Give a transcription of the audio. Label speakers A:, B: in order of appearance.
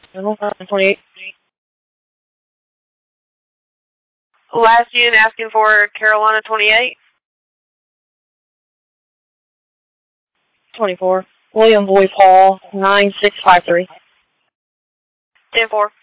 A: 28.
B: Last unit asking for Carolina 28.
A: 24. William Boyd Paul, 9653.
B: 10-4.